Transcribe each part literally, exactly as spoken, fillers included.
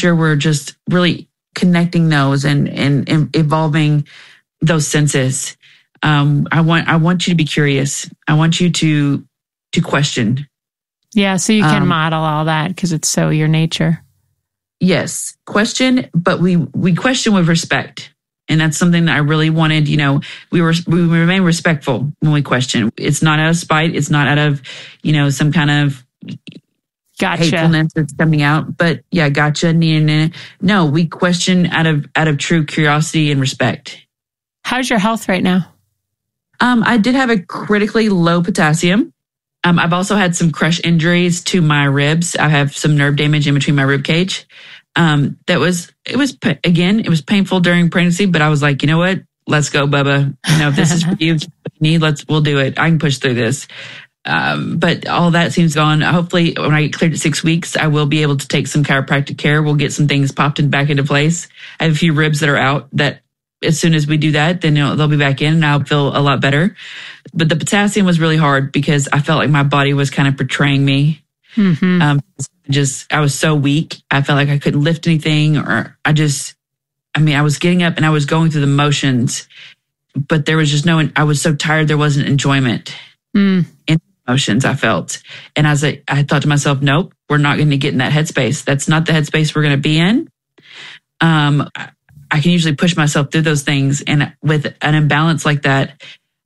sure we're just really connecting those and, and, and evolving those senses. Um, I want, I want you to be curious. I want you to, to question. Yeah. So you can um, model all that because it's so your nature. Yes. Question, but we, we question with respect. And that's something that I really wanted. You know, we were, we remain respectful when we question. It's not out of spite. It's not out of, you know, some kind of gotcha. hatefulness that's coming out. But yeah, gotcha. No, we question out of, out of true curiosity and respect. How's your health right now? Um, I did have a critically low potassium. Um, I've also had some crush injuries to my ribs. I have some nerve damage in between my rib cage. Um, that was, it was, again, it was painful during pregnancy, but I was like, you know what? Let's go, Bubba. You know, if this is for you, need, let's, we'll do it. I can push through this. Um, but all that seems gone. Hopefully when I get cleared at six weeks, I will be able to take some chiropractic care. We'll get some things popped in back into place. I have a few ribs that are out that as soon as we do that, then you know, they'll be back in and I'll feel a lot better. But the potassium was really hard because I felt like my body was kind of betraying me. Mm-hmm. Um, just, I was so weak. I felt like I couldn't lift anything or I just, I mean, I was getting up and I was going through the motions, but there was just no, I was so tired. There wasn't enjoyment mm. in emotions I felt. And I was like, I thought to myself, nope, we're not going to get in that headspace. That's not the headspace we're going to be in. Um, I can usually push myself through those things. And with an imbalance like that,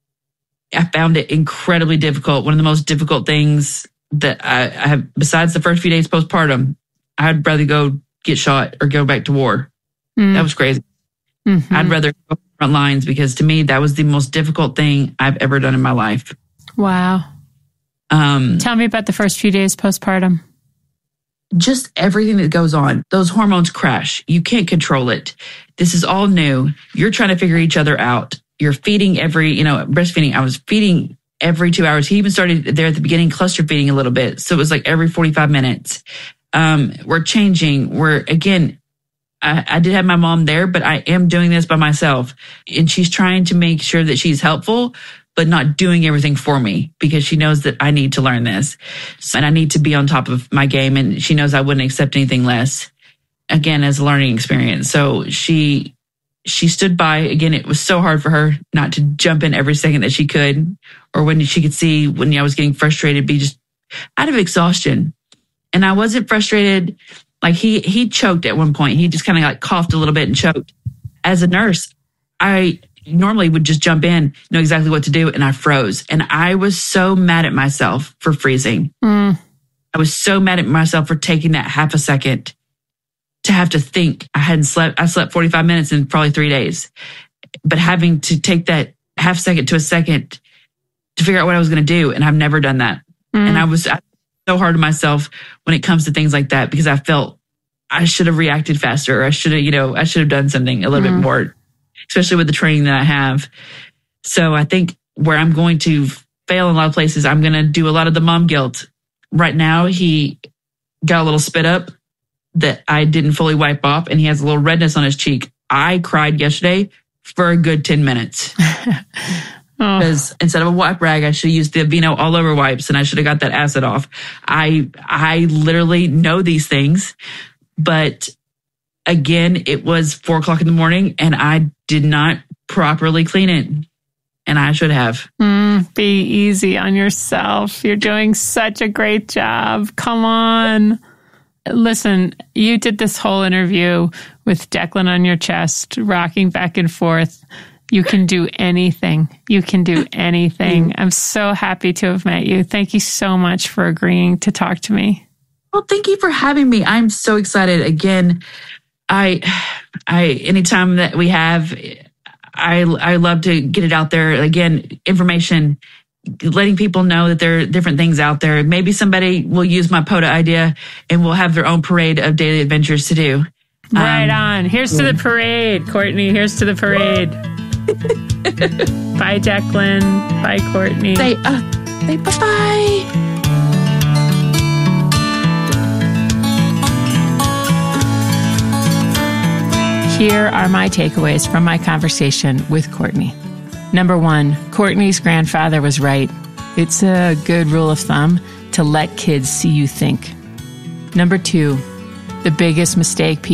I found it incredibly difficult. One of the most difficult things that I, I have, besides the first few days postpartum, I'd rather go get shot or go back to war. Mm. That was crazy. Mm-hmm. I'd rather go front lines because to me, that was the most difficult thing I've ever done in my life. Wow. Um, Tell me about the first few days postpartum. Just everything that goes on. Those hormones crash. You can't control it. This is all new. You're trying to figure each other out. You're feeding every, you know, breastfeeding. I was feeding every two hours. He even started there at the beginning, cluster feeding a little bit. So it was like every forty-five minutes. Um, we're changing. We're, again, I, I did have my mom there, but I am doing this by myself. And she's trying to make sure that she's helpful, but not doing everything for me because she knows that I need to learn this. So, and I need to be on top of my game. And she knows I wouldn't accept anything less, again, as a learning experience. So she, she stood by. Again, it was so hard for her not to jump in every second that she could, or when she could see when I was getting frustrated, be just out of exhaustion. And I wasn't frustrated. Like he, he choked at one point. He just kind of like coughed a little bit and choked. As a nurse, I normally would just jump in, know exactly what to do. And I froze. And I was so mad at myself for freezing. Mm. I was so mad at myself for taking that half a second to have to think. I hadn't slept. I slept forty-five minutes in probably three days, but having to take that half second to a second to figure out what I was going to do. And I've never done that. Mm. And I was so hard on myself when it comes to things like that, because I felt I should have reacted faster. Or I should have, you know, I should have done something a little mm. bit more, especially with the training that I have. So I think where I'm going to fail in a lot of places, I'm going to do a lot of the mom guilt. Right now, he got a little spit up that I didn't fully wipe off, and he has a little redness on his cheek. I cried yesterday for a good ten minutes. Because oh. instead of a wipe rag, I should have used the Aveeno all over wipes, and I should have got that acid off. I I literally know these things, but again, it was four o'clock in the morning, and I did not properly clean it, and I should have. Mm, be easy on yourself. You're doing such a great job. Come on. Listen, you did this whole interview with Declan on your chest, rocking back and forth. You can do anything. You can do anything. I'm so happy to have met you. Thank you so much for agreeing to talk to me. Well, thank you for having me. I'm so excited. Again, I, I, anytime that we have, I, I love to get it out there. Again, information, letting people know that there are different things out there. Maybe somebody will use my POTA idea and will have their own parade of daily adventures to do. Right um, on. Here's yeah. to the parade, Courtney. Here's to the parade. Bye, Declan. Bye, Courtney. Say, uh, say bye-bye. Here are my takeaways from my conversation with Courtney. Number one, Courtney's grandfather was right. It's a good rule of thumb to let kids see you think. Number two, the biggest mistake people